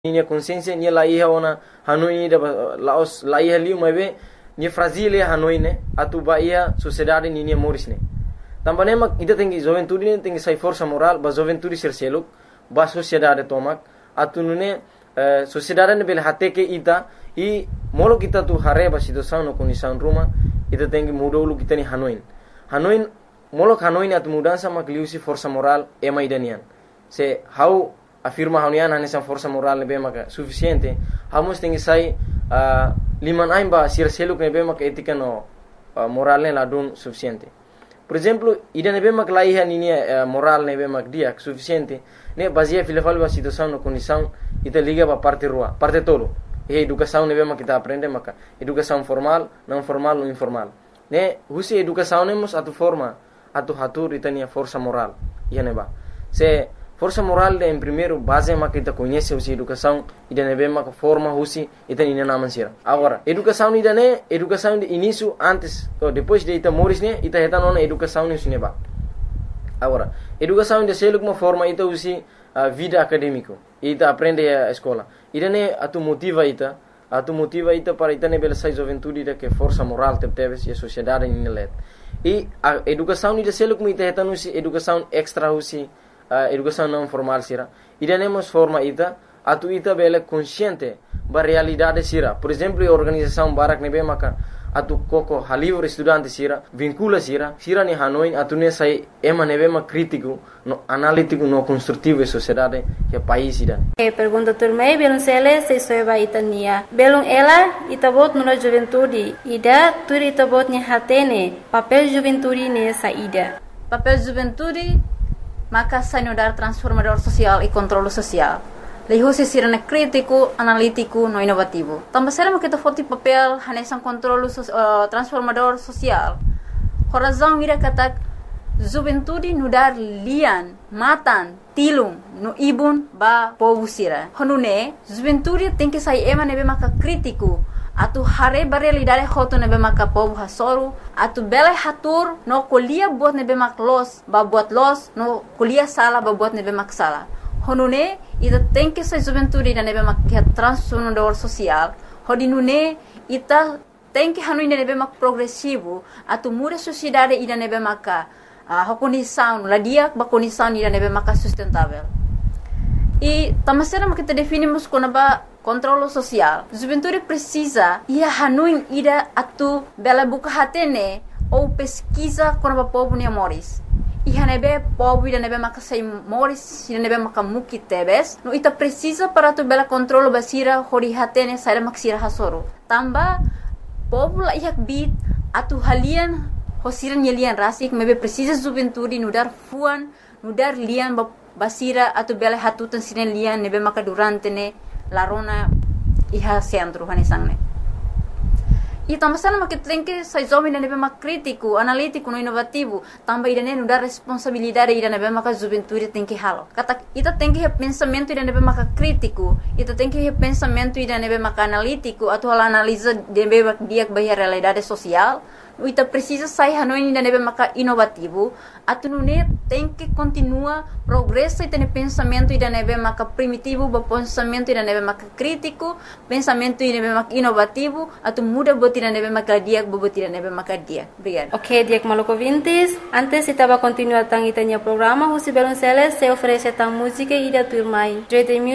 Minha consciência nia lá ia ona Hanoi da Laos lá ia liu mas nia fragile Hanoi né atu bahia sociedade nia moris né também mak ida tem juventude né tem sai força moral ba juventude ser seluk ba sociedade tomak atu né sociedade ne bel hate ke ita e molo kita tu hare ba situação no condição rumah ita tem que mudar lu kita ni Hanoi molo Hanoi atu mudança mak liu si força moral e mai danian se how afirma haunian hanesan força moral nebe maka suficiente hamos tem que sai liman aimba sir seluk nebe maka etika no moral ne ladun suficiente por exemplo ida nebe maka lai hanini moral nebe mak dia suficiente ne basia filafal ba situação no condição ita liga ba parte rua parte tolo e educação nebe maka kita aprende maka educação formal não formal ou informal ne husi educação nemos atu forma atu hatur itania força moral ia neba se força moral em primeiro base é que kita conhece a educação e da neve que forma usi e da nina mansira agora educação ida né educação de início antes ou depois de ita moris né ita heta nona educação ni suneba agora educação de seluk uma forma ita usi vida acadêmico ita aprende a escola ida né atu motiva ita para ita ne bela sai juventude da que força moral teve e a sociedade ni let e a educação ni de seluk ita heta no educação extra usi educação não formal sira ida nemos forma ita atu ita bela consciente ba realidade sira por exemplo a organização barak nebe maka atu koko halivre estudante sira vincula sira ni Hanoi atu ne sai ema nebe ma crítico no analítico no construtivo e sociedade que país ida pergunta turmei belum sele se soeba itania belum ela itabot no juventude ida turi itabot ni hatene papel juventude ne saída papel juventude maka sanudar transformador social e controle social. Leho se sirene crítico, analítico, no inovativo. Também será que foti papel hanesan controle transformador social. Horazão mira kata juventude nudar lian, matan, tilung, no ibun ba povo sira. Honune juventude tem que sair ema nebe maka crítico. Atu hare realidade hoto nebe maka povo hasoru atu bele hatur no kuliah buat nebe mak los ba buat los no kuliah sala ba buat nebe mak sala honune ita tem que ser juventude da nebe mak transformador social hodinune ita tem que hanu nebe mak progressivo atu muda sociedade ida nebe maka condição la dia ba condição ida nebe maka sustentável e tamasera mak kita definimos konaba controle social. Juventude precisa ia hanuin ida atu bela buka hatene ou pesquisa quando o povo nem moris. E hanebe povo ida nebe maka sei moris ida nebe maka muki tebes. No ita precisa para tu bela controle basira hori hatene sai maksira hasoro. Tamba povo la ihak bit atu halian hosiran yelian rasik mebe precisa juventude nudar fuan nudar lian basira atu bela hatutan sinen lian nebe maka durante ne larona iha centro hanesangne e tamasana maket lenke sai zomi nebe mak crítico analítico no inovativo tamba ida ne dar responsabilidade ida nebe mak juventude tem que halo kata ita tem que pensamento ida nebe mak crítico ita tem que pensamento ida nebe mak analítico atau analisa nebe mak dia bahia realidade social ita precisa sai Hanoi ida nebe mak inovativo atu nune tem que continua progresso ita ne pensamento ida nebe mak primitivo ba pensamento ida nebe mak crítico pensamento ida nebe mak inovativo atu muda bot ida nebe mak dia bobot ida nebe mak dia obrigado. Ok, diak maloko vintes antes itaba continuar tang itanya programa husi belon se oferece tang música ida turmai